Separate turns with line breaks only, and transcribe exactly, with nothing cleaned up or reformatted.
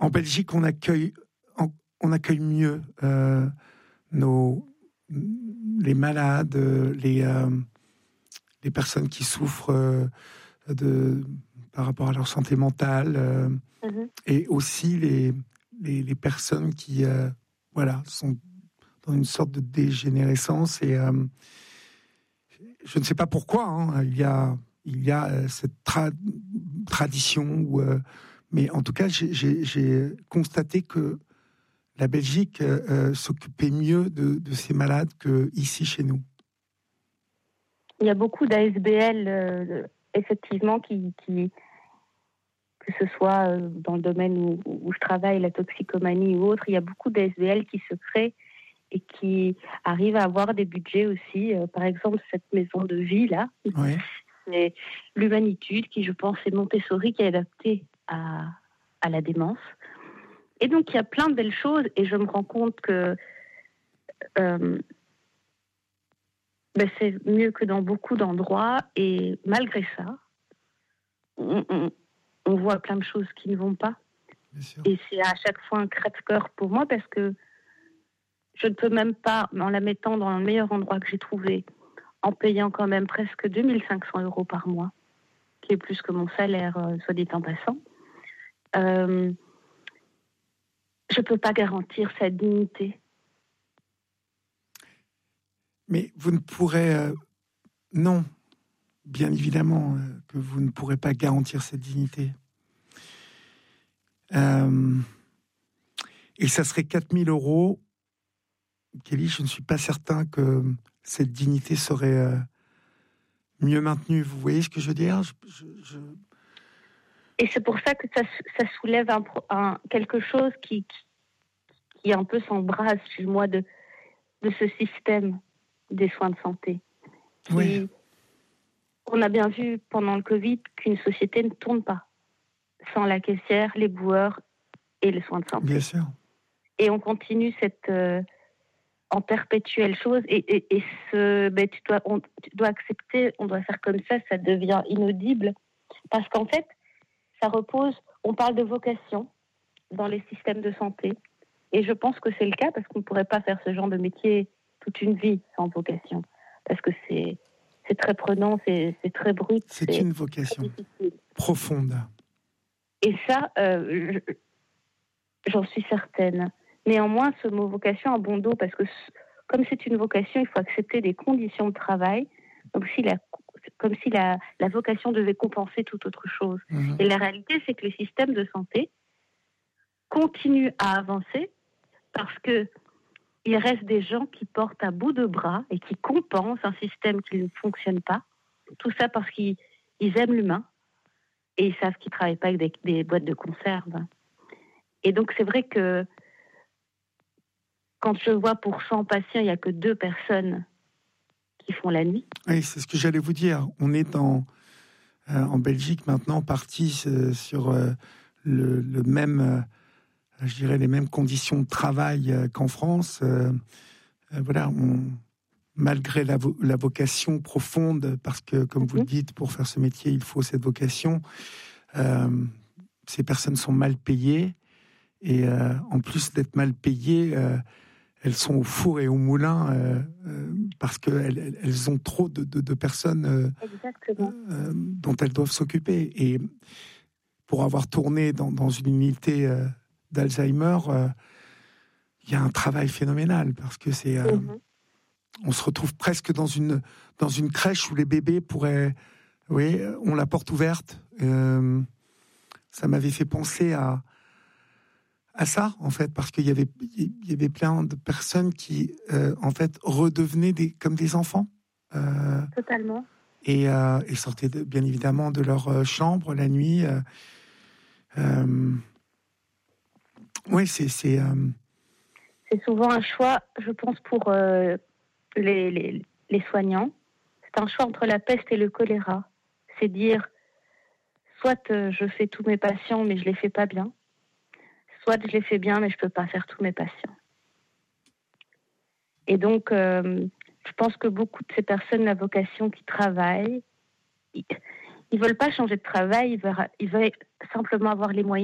en Belgique, on accueille, on, on accueille mieux euh, nos, les malades, les, euh, les personnes qui souffrent euh, de, par rapport à leur santé mentale, euh, mm-hmm. et aussi les, les, les personnes qui euh, voilà, sont dans une sorte de dégénérescence. Et euh, je ne sais pas pourquoi, hein, il y a, il y a cette tra- tradition, où, euh, mais en tout cas, j'ai, j'ai, j'ai constaté que la Belgique euh, s'occupait mieux de, de ces malades qu'ici, chez nous.
Il y a beaucoup d'A S B L, euh, effectivement, qui, qui, que ce soit dans le domaine où, où je travaille, la toxicomanie ou autre, il y a beaucoup d'A S B L qui se créent et qui arrivent à avoir des budgets aussi. Euh, par exemple, cette maison de vie, là,
ouais.
c'est l'Humanitude, qui, je pense, est Montessori, qui est adaptée à, à la démence. Et donc, il y a plein de belles choses, et je me rends compte que euh, ben, c'est mieux que dans beaucoup d'endroits, et malgré ça, on, on, on voit plein de choses qui ne vont pas. Et c'est à chaque fois un crève-cœur pour moi, parce que je ne peux même pas, en la mettant dans le meilleur endroit que j'ai trouvé, en payant quand même presque deux mille cinq cents euros par mois, qui est plus que mon salaire, euh, soit dit en passant, euh, je ne peux pas garantir sa dignité.
Mais vous ne pourrez... Euh, non, bien évidemment euh, que vous ne pourrez pas garantir cette dignité. Euh, et ça serait quatre mille euros. Kelly, je ne suis pas certain que cette dignité serait euh, mieux maintenue. Vous voyez ce que je veux dire? je, je, je...
Et c'est pour ça que ça, ça soulève un, un, quelque chose qui, qui, qui un peu s'embrase chez moi de, de ce système des soins de santé. Qui,
oui.
On a bien vu pendant le Covid qu'une société ne tourne pas sans la caissière, les boueurs et les soins de santé.
Bien sûr.
Et on continue cette... Euh, en perpétuelle chose, et, et, et ce, ben, tu, dois, on, tu dois accepter, on doit faire comme ça, ça devient inaudible, parce qu'en fait, ça repose, on parle de vocation dans les systèmes de santé, et je pense que c'est le cas, parce qu'on ne pourrait pas faire ce genre de métier toute une vie sans vocation, parce que c'est, c'est très prenant, c'est, c'est très brut.
C'est, c'est une vocation profonde.
Et ça, euh, je, j'en suis certaine. Néanmoins, ce mot vocation a bon dos, parce que comme c'est une vocation, il faut accepter des conditions de travail, donc si la, comme si la, la vocation devait compenser toute autre chose. Mmh. Et la réalité, c'est que les systèmes de santé continuent à avancer parce qu'il reste des gens qui portent à bout de bras et qui compensent un système qui ne fonctionne pas. Tout ça parce qu'ils ils aiment l'humain et ils savent qu'ils ne travaillent pas avec des, des boîtes de conserve. Et donc, c'est vrai que quand je vois pour cent patients, il n'y a que deux personnes qui font la nuit.
Oui, c'est ce que j'allais vous dire. On est en, euh, en Belgique maintenant parti euh, sur euh, le, le même, euh, je dirais, les mêmes conditions de travail euh, qu'en France. Euh, euh, voilà, on, malgré la, vo- la vocation profonde, parce que, comme mm-hmm. vous le dites, pour faire ce métier, il faut cette vocation. Euh, ces personnes sont mal payées. Et euh, en plus d'être mal payées, euh, elles sont au four et au moulin euh, euh, parce qu'elles elles ont trop de, de, de personnes euh, euh, dont elles doivent s'occuper. Et pour avoir tourné dans, dans une unité euh, d'Alzheimer, euh, il y a un travail phénoménal parce que c'est, euh, mm-hmm. on se retrouve presque dans une, dans une crèche où les bébés pourraient... Oui, on la porte ouverte. Euh, ça m'avait fait penser à... à ça, en fait, parce qu'il y avait, il y avait plein de personnes qui, euh, en fait, redevenaient des, comme des enfants.
Euh, Totalement.
Et, euh, et sortaient, de, bien évidemment, de leur euh, chambre la nuit. Euh, euh, oui, c'est... C'est, euh...
c'est souvent un choix, je pense, pour euh, les, les, les soignants. C'est un choix entre la peste et le choléra. C'est dire, soit euh, je fais tous mes patients, mais je les fais pas bien. Soit je les fais bien, mais je ne peux pas faire tous mes patients. Et donc, euh, je pense que beaucoup de ces personnes, la vocation qui travaillent, ils ne veulent pas changer de travail, ils veulent, ils veulent simplement avoir les moyens